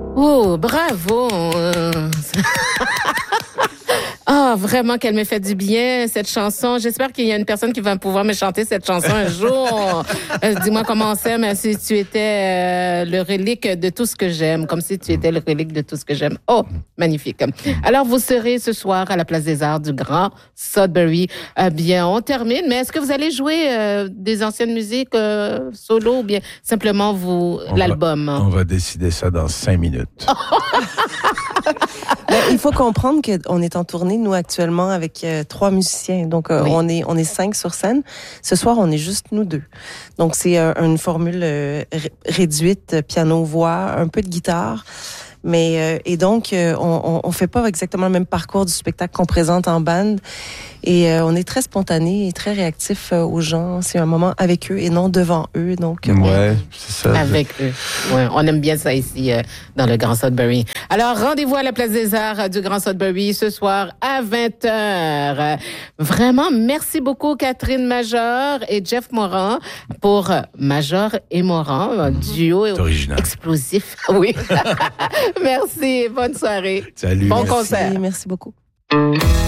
Oh, bravo! Ah, vraiment qu'elle me fait du bien, cette chanson. J'espère qu'il y a une personne qui va pouvoir me chanter cette chanson un jour. Dis-moi comment c'est, mais si tu étais le relique de tout ce que j'aime, comme si tu étais le relique de tout ce que j'aime. Oh, magnifique. Alors, vous serez ce soir à la Place des Arts du Grand Sudbury. Bien, on termine, mais est-ce que vous allez jouer des anciennes musiques solo ou bien simplement l'album? On va décider ça dans 5 minutes. Il faut comprendre qu'on est en tournée, nous, actuellement, avec 3 musiciens. Donc, Oui. on est 5 sur scène. Ce soir, on est juste nous 2. Donc, c'est une formule réduite, piano-voix, un peu de guitare. Mais et donc, on fait pas exactement le même parcours du spectacle qu'on présente en band. Et on est très spontané et très réactif aux gens. C'est un moment avec eux et non devant eux. Donc, ouais, c'est ça. Avec eux. Ouais, on aime bien ça ici dans le Grand Sudbury. Alors, rendez-vous à la Place des Arts du Grand Sudbury ce soir à 20h. Vraiment, merci beaucoup Catherine Major et Jeff Morin pour Major et Morin, un duo explosif. Oui. Merci, bonne soirée. Salut. Bon merci. concert. Merci beaucoup.